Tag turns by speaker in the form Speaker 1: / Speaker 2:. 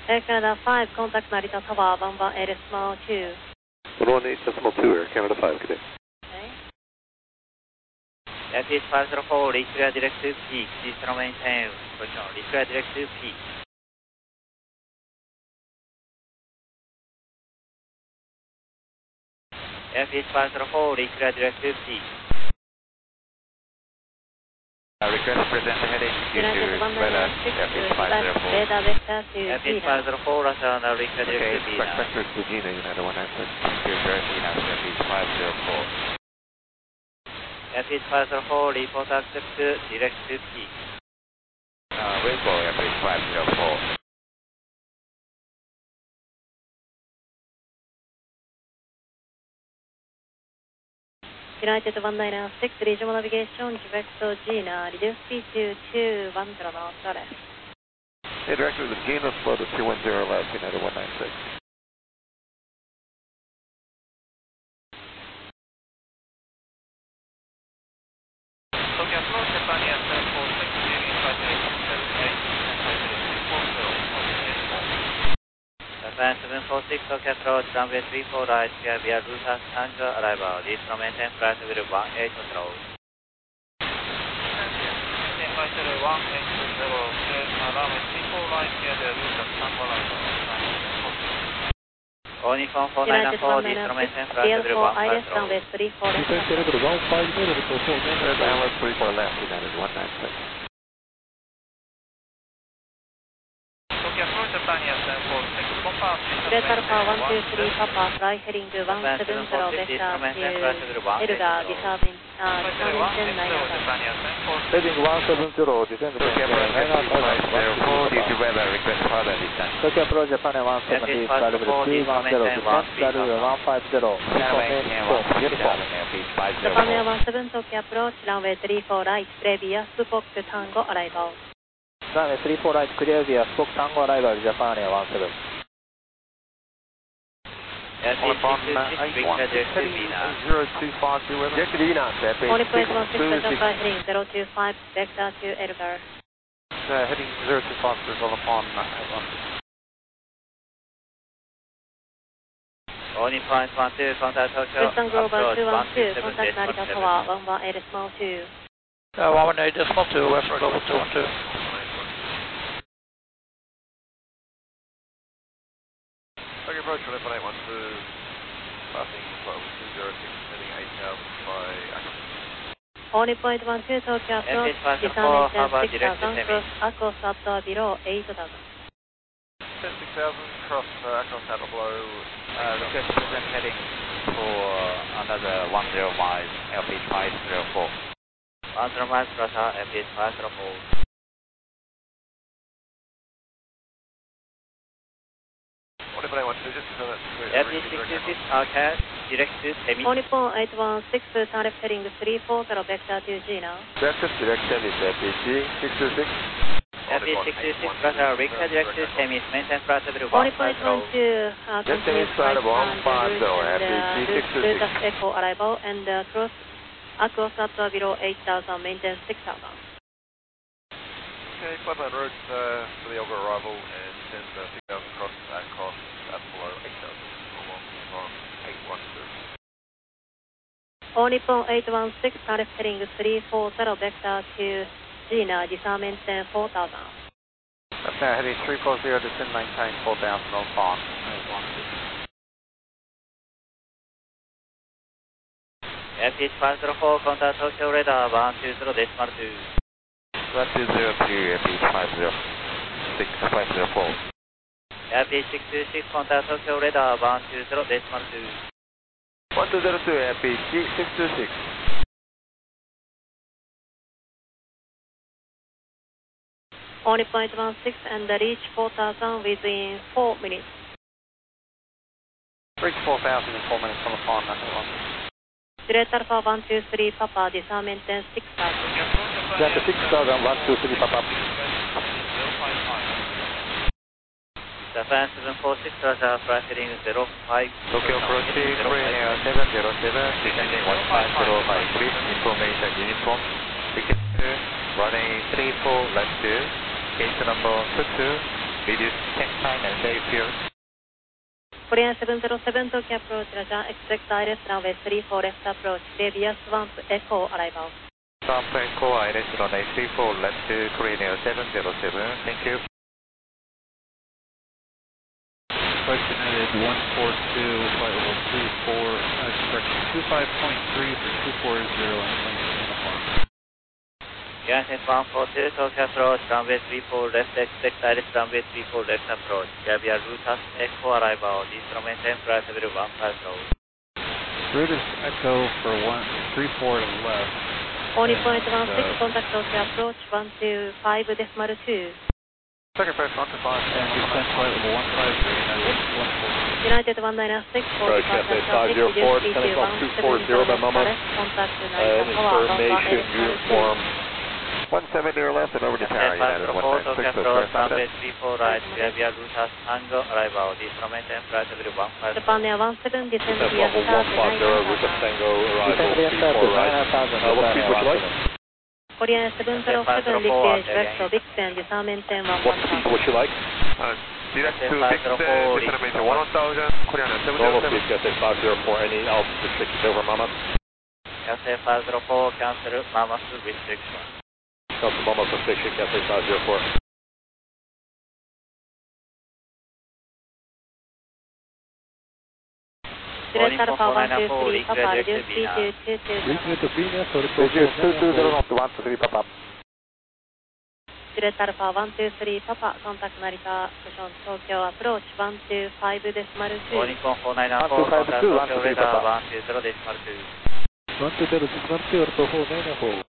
Speaker 1: Air Canada 5, contact Narita Tower, 11 Small 2.
Speaker 2: 118 Decimal 2, Air Canada 5, good day.
Speaker 1: Okay.
Speaker 3: Airspeed 504, reach clear direct to peak, please maintain position, reach clear direct to peak. Airspeed 504, reach clear direct to peak.
Speaker 4: Request present heading
Speaker 1: United
Speaker 4: to weather,
Speaker 1: 196,
Speaker 4: Airspeed
Speaker 1: dispatch
Speaker 4: 504.
Speaker 1: radar vector to
Speaker 3: Airspeed
Speaker 1: Gina.
Speaker 3: 504, Roger, reach clear direct to
Speaker 2: Okay,
Speaker 3: Gina.
Speaker 2: vector to Gina, United 196.
Speaker 4: Gina, Airspeed 504.
Speaker 3: Airspeed 504, report accept direct to peak.
Speaker 4: Weibo, Airspeed 504.
Speaker 1: United 196, regional navigation, direct to Gina, reduce speed to 210 knots, left.
Speaker 2: Hey, director, the Gina slow to 210 left, United 196.
Speaker 4: Tokyo approach Japan Air 746, leaving flight 878,
Speaker 3: Japan 746, Tokyo approach, runway 34 right, clear via route as Tango arrival, this from maintain flight will 18 control.
Speaker 4: maintain flight level 18 runway 34 right, clear the route as Tango arrival.
Speaker 3: Oniphone
Speaker 1: United
Speaker 3: 494, this from
Speaker 1: 196,
Speaker 3: maintain flight will
Speaker 1: DL4 ILS, runway 34
Speaker 2: Defense
Speaker 1: left.
Speaker 2: United 150 to 4 Air Balance 34 left, United 196.
Speaker 4: Tokyo approach Japan Air 746, confirm.
Speaker 1: Delta Alpha 123 Papa, fly heading 170 vector to Elga, disarming 10
Speaker 2: Heading 170, descend to
Speaker 4: Tokyo approach Japan 504, due to weather, request further descent.
Speaker 2: Tokyo approach Japan 170, flight level 210, descend, flight level 150, uniform.
Speaker 4: Airspeed
Speaker 1: Japan
Speaker 4: 504.
Speaker 1: Air 17 Tokyo approach, runway 34 right, previous Spock Tango arrival.
Speaker 2: Runway 34 right, clear via Spock Tango arrival, Japan Air 17.
Speaker 3: Airspeed 626, reach clear direct to Gina.
Speaker 2: 0252, weather. Direct to Gina,
Speaker 1: Only point 16, special flight heading 025, vector to Elga.
Speaker 2: Heading 0252, visual upon
Speaker 3: Only point 12, contact Tokyo
Speaker 1: Western Global
Speaker 3: approach
Speaker 1: 212, contact Narita
Speaker 3: 127.7.
Speaker 1: Tower, 118 small 2.
Speaker 5: 118 decimal 2, Western Global 212.
Speaker 2: Tokyo approach 11812, passing flight 206, heading 8000 by Access.
Speaker 1: Only point 12, Tokyo approach,
Speaker 3: Airspeed 504,
Speaker 1: descending
Speaker 3: Harbour
Speaker 1: 6000,
Speaker 3: direct to
Speaker 1: cross Akos up below 8000.
Speaker 2: 6000, cross Access Saddle below.
Speaker 4: Request present heading for another 10 miles, Airspeed 504.
Speaker 3: 10 miles plus Airspeed 504. Airspeed 626, RCAS, direct to Semi.
Speaker 1: Only point 816, turn left heading 340, vector to Gina.
Speaker 2: Breakfast direct Semi, APC 626.
Speaker 3: Airspeed 626, plus Rica direct to Semi, maintain flight level
Speaker 1: Only point
Speaker 3: 150.
Speaker 1: 12,
Speaker 2: Just
Speaker 1: continuous
Speaker 2: flight
Speaker 1: flight
Speaker 2: level
Speaker 1: and
Speaker 2: 150,
Speaker 1: route
Speaker 2: APC
Speaker 1: and
Speaker 2: 626.
Speaker 1: Lucas Echo arrival and cross Akos up below 8000, maintain 6000.
Speaker 2: Okay, flatline route for the Elga arrival and send 6000 cross at below 8000 along 812.
Speaker 1: Only point 816, turn left heading 340, vector to Gina, disarm maintain 4000.
Speaker 2: Left now heading 340, descend maintain 4000 on farm.
Speaker 3: Airspeed 504, contact Tokyo radar 120 decimal 2.
Speaker 2: 1202, Airspeed 504.
Speaker 3: Airspeed 626, contact Tokyo radar 120 decimal 2.
Speaker 2: 1202, Airspeed 626.
Speaker 1: Only point 16 and reach 4000 within 4 minutes.
Speaker 2: Reach 4000 in 4 minutes on the farm, nothing wrong.
Speaker 1: Delta Alpha 123 Papa, disarm maintain 6000.
Speaker 2: Delta 6000, 123 Papa.
Speaker 3: Japan 746, Roger, flight heading 05.
Speaker 4: Tokyo approach Korean Air 707, descending 15053, information uniform. Ticket running 34 left 2, gate number 22, reduce tank time and save fuel.
Speaker 1: Korean 707 Tokyo approach, Rajan, expect direct runway 34 left approach, Devious Swamp Echo arrival.
Speaker 4: Swamp Echo, ILS runway 34 left to Korean 707, thank you.
Speaker 6: Question headed 142, flight level 34, correction 25.3 for 240 and plane uniform.
Speaker 3: Yankee 142, Tokyo approach, runway 34 left, expect direct runway 34 left approach. Via Rutas Echo arrival, this to maintain flight level 150.
Speaker 6: Route is Echo for 134 to left.
Speaker 1: 40.16, contact Tokyo approach, 125.2.
Speaker 2: Second press 125.
Speaker 6: And descent flight level 150, United 140.
Speaker 1: United 196,
Speaker 7: Approach FA 504, descending from 240 by moment. Information uniform.
Speaker 2: 170 or left and over to tower, United 196,
Speaker 3: approach, runway 34 right, via Rutas Tango arrival, this to maintain flight level 150.
Speaker 1: Japan Air 17, descend
Speaker 7: Descent
Speaker 1: via
Speaker 7: level
Speaker 1: Start
Speaker 7: 150, Rutas Tango arrival, 34 right. What speed would you like?
Speaker 1: Korean 707, Liquid Vector, Big Bend, descend maintain
Speaker 7: What speed would you like?
Speaker 2: direct to Big Bend, descend maintain 1000, Korean
Speaker 7: Normal
Speaker 2: 707.
Speaker 7: speed, Cathay 504, any altitude restrictions over Mammoth?
Speaker 3: Cathay 504, cancel Mammoth restriction.
Speaker 7: Cancel Mammoth restriction, Cathay 504.
Speaker 1: Direct Alpha 123, Papa, reduce speed to 220.
Speaker 2: Reduce 220 knots to 123, Papa.
Speaker 1: Direct Alpha 123, Papa, contact Narita, position Tokyo approach, 125.2.
Speaker 3: Nikon 494, contact Tokyo radar 120.2.
Speaker 6: 120.2 or 494.